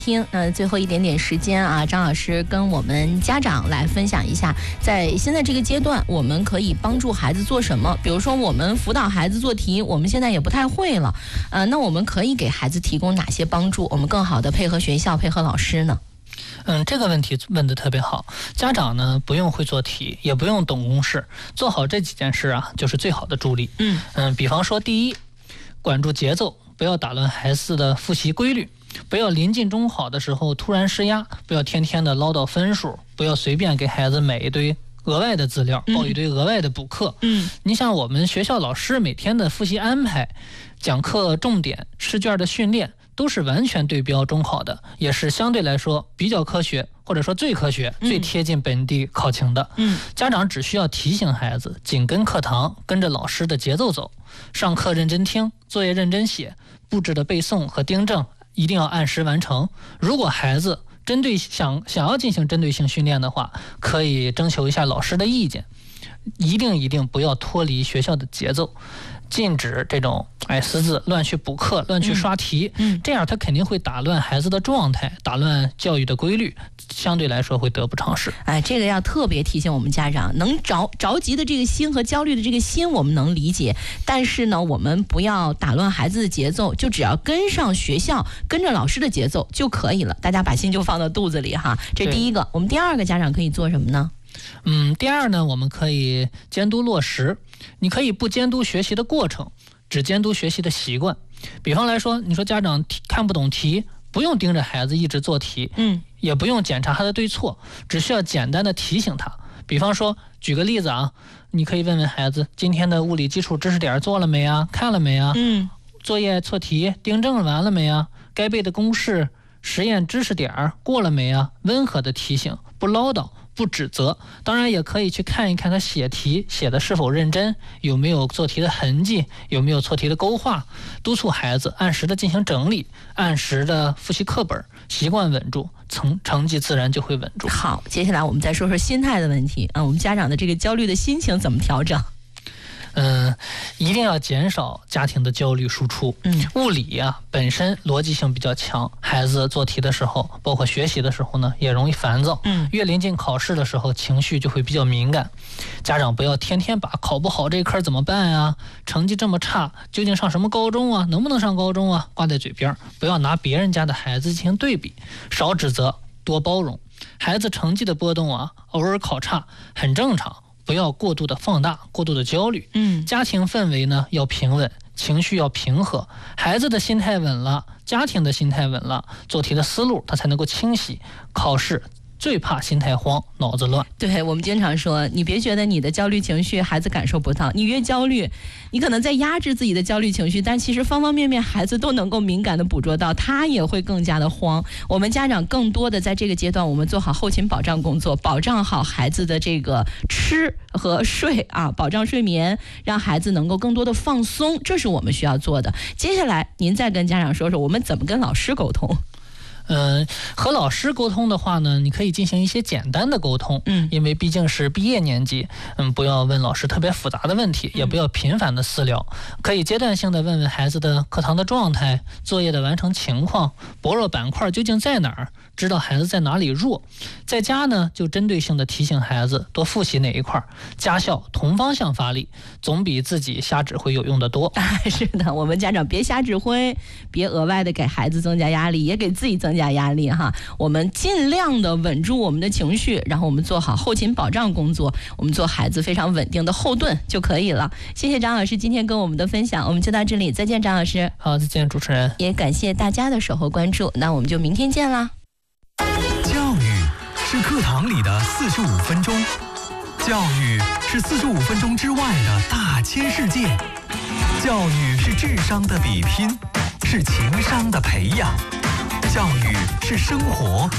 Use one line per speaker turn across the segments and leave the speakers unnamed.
听，最后一点点时间啊，张老师跟我们家长来分享一下，在现在这个阶段，我们可以帮助孩子做什么？比如说，我们辅导孩子做题，我们现在也不太会了，那我们可以给孩子提供哪些帮助？我们更好的配合学校、配合老师呢？
这个问题问得特别好。家长呢不用会做题，也不用懂公式，做好这几件事啊，就是最好的助力。比方说，第一，管住节奏，不要打乱孩子的复习规律。不要临近中考的时候突然施压，不要天天的唠叨分数，不要随便给孩子买一堆额外的资料，报一堆额外的补课。你像我们学校老师每天的复习安排、讲课重点、试卷的训练，都是完全对标中考的，也是相对来说比较科学，或者说最科学、最贴近本地考情的。家长只需要提醒孩子紧跟课堂，跟着老师的节奏走，上课认真听，作业认真写，布置的背诵和订正一定要按时完成。如果孩子想要进行针对性训练的话，可以征求一下老师的意见，一定不要脱离学校的节奏，禁止这种私自乱去补课、乱去刷题，这样他肯定会打乱孩子的状态，打乱教育的规律，相对来说会得不偿失。
这个要特别提醒我们家长，能着急的这个心和焦虑的这个心我们能理解，但是呢，我们不要打乱孩子的节奏，就只要跟上学校、跟着老师的节奏就可以了。大家把心就放到肚子里哈。这第一个，我们第二个家长可以做什么呢？
第二呢，我们可以监督落实。你可以不监督学习的过程，只监督学习的习惯。比方来说，你说家长看不懂题，不用盯着孩子一直做题，也不用检查他的对错，只需要简单的提醒他。比方说，举个例子啊，你可以问问孩子，今天的物理基础知识点做了没啊？看了没啊？作业错题订正完了没啊？该背的公式、实验知识点过了没啊？温和的提醒，不唠叨，不指责。当然也可以去看一看他写题写的是否认真，有没有做题的痕迹，有没有错题的勾画，督促孩子按时的进行整理，按时的复习课本，习惯稳住，成绩自然就会稳住。
好，接下来我们再说说心态的问题啊，我们家长的这个焦虑的心情怎么调整？
一定要减少家庭的焦虑输出。物理啊本身逻辑性比较强，孩子做题的时候，包括学习的时候呢，也容易烦躁。越临近考试的时候，情绪就会比较敏感。家长不要天天把考不好这科怎么办啊，成绩这么差，究竟上什么高中啊，能不能上高中啊，挂在嘴边。不要拿别人家的孩子进行对比，少指责，多包容。孩子成绩的波动啊，偶尔考差很正常，不要过度的放大，过度的焦虑。家庭氛围呢要平稳，情绪要平和，孩子的心态稳了，家庭的心态稳了，做题的思路他才能够清晰。考试最怕心态慌，脑子乱。
对，我们经常说，你别觉得你的焦虑情绪孩子感受不到，你越焦虑，你可能在压制自己的焦虑情绪，但其实方方面面孩子都能够敏感的捕捉到，他也会更加的慌。我们家长更多的在这个阶段，我们做好后勤保障工作，保障好孩子的这个吃和睡啊，保障睡眠，让孩子能够更多的放松，这是我们需要做的。接下来您再跟家长说说，我们怎么跟老师沟通。
和老师沟通的话呢，你可以进行一些简单的沟通，因为毕竟是毕业年级，不要问老师特别复杂的问题，也不要频繁的私聊，可以阶段性的问问孩子的课堂的状态、作业的完成情况、薄弱板块究竟在哪儿，知道孩子在哪里弱。在家呢，就针对性的提醒孩子多复习哪一块，家校同方向发力，总比自己瞎指挥有用的多。
是的，我们家长别瞎指挥，别额外的给孩子增加压力，也给自己增加压力哈。我们尽量的稳住我们的情绪，然后我们做好后勤保障工作，我们做孩子非常稳定的后盾就可以了。谢谢张老师今天跟我们的分享，我们就到这里，再见张老师。
好，再见主持人。
也感谢大家的守候关注，那我们就明天见啦。
教育是课堂里的45分钟，教育是45分钟之外的大千世界，教育是智商的比拼，是情商的培养，教育是生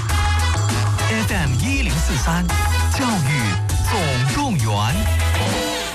活。FM1043，教育总动员。